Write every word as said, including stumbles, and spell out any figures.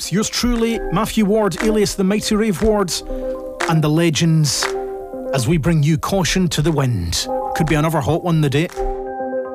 with yours truly, Matthew Ward, alias the Mighty Rave Ward, and the Legends, as we bring you Caution to the Wind. Could be another hot one the day.